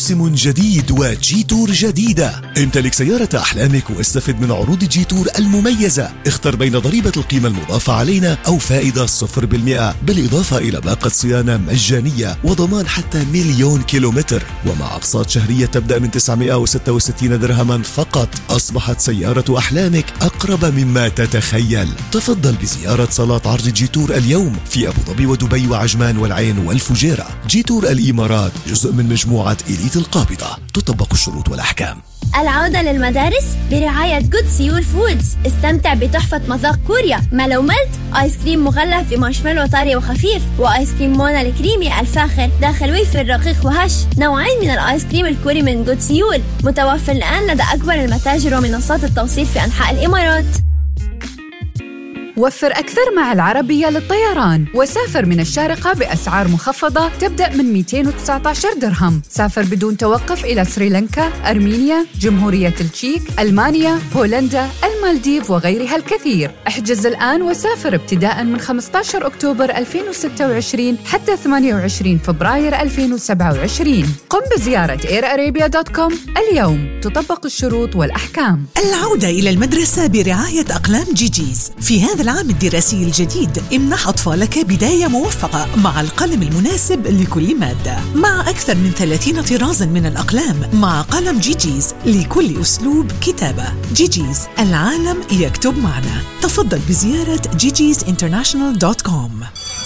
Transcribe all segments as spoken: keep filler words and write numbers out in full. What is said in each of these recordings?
موسم جديد وجي تور جديدة. امتلك سيارة أحلامك واستفد من عروض جي تور المميزة. اختر بين ضريبة القيمة المضافة علينا أو فائدة صفر بالمئة، بالإضافة إلى باقة صيانة مجانية وضمان حتى مليون كيلومتر، ومع أقساط شهرية تبدأ من تسعمائة وستة وستين درهما فقط. أصبحت سيارة أحلامك أقرب مما تتخيل. تفضل بزيارة صالات عرض جي تور اليوم في أبو ظبي ودبي وعجمان والعين والفجيرة. جي تور الإمارات جزء من مجموعة إليت القابضة. تطبق الشروط والأحكام. العودة للمدارس برعاية جود سيول فودز. استمتع بتحفة مذاق كوريا. ما لو ملت آيس كريم مغلف بمارشميلو طري وخفيف، وآيس كريم مونا الكريمي الفاخر داخل ويفر رقيق وهش. نوعين من الآيس كريم الكوري من جود سيول متوفر الآن لدى أكبر المتاجر ومنصات التوصيل في أنحاء الإمارات. وفر أكثر مع العربية للطيران، وسافر من الشارقة بأسعار مخفضة تبدأ من مئتين وتسعة عشر درهم. سافر بدون توقف إلى سريلانكا، أرمينيا، جمهورية التشيك، ألمانيا، هولندا، المالديف وغيرها الكثير. احجز الآن وسافر ابتداء من خمسة عشر أكتوبر ألفين وستة وعشرين حتى ثمانية وعشرين فبراير ألفين وسبعة وعشرين. قم بزيارة إير أرابيا دوت كوم اليوم. تطبق الشروط والأحكام. العودة إلى المدرسة برعاية أقلام جيجيز. في هذا العام الدراسي الجديد امنح أطفالك بداية موفقة مع القلم المناسب لكل مادة، مع أكثر من ثلاثين طرازا من الأقلام، مع قلم جيجيز لكل أسلوب كتابة. جيجيز، العالم يكتب معنا. تفضل بزيارة جيجيز انترناشنال دوت كوم.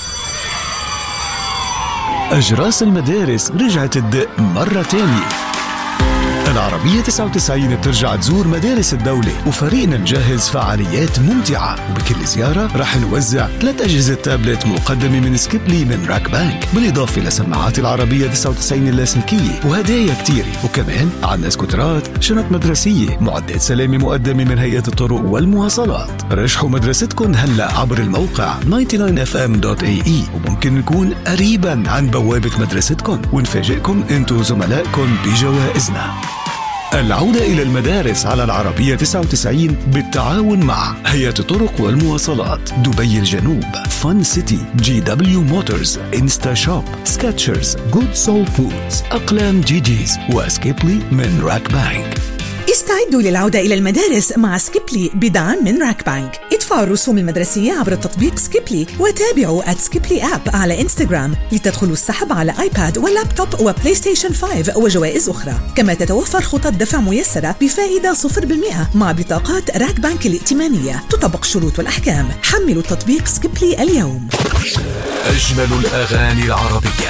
أجراس المدارس رجعت تدق مرة تانية. العربية تسعة وتسعين بترجع تزور مدارس الدولة، وفريقنا مجهز فعاليات ممتعة، وبكل زيارة رح نوزع ثلاث أجهزة تابلت مقدمة من سكيبلي من راك بانك، بالإضافة لسماعات العربية تسعة وتسعين اللاسلكية وهدايا كتيرة. وكمان عنا سكوترات، شنط مدرسية، معدات سلامة مقدمة من هيئة الطرق والمواصلات. رجحوا مدرستكم هلأ عبر الموقع تسعة وتسعين إف إم دوت إيه إي، وممكن نكون قريبا عن بوابة مدرستكم ونفاجئكم انتو وزملائكم بجوائزنا. العودة إلى المدارس على العربية تسعة وتسعين بالتعاون مع هيئة الطرق والمواصلات، دبي الجنوب، فن سيتي، جي دبليو موتورز، انستا شوب، سكاتشرز، جود سول فودز، أقلام جيجيز، وسكيبلي من راك بانك. استعدوا للعودة إلى المدارس مع سكيبلي بدعم من راك بانك. ادفعوا الرسوم المدرسية عبر التطبيق سكيبلي، وتابعوا at سكيبلي آب على إنستغرام لتدخلوا السحب على آيباد واللابتوب وبلاي ستيشن خمسة وجوائز أخرى. كما تتوفر خطط دفع ميسرة بفائدة صفر بالمئة مع بطاقات راك بانك الائتمانية. تطبق الشروط والأحكام. حملوا التطبيق سكيبلي اليوم. أجمل الأغاني العربية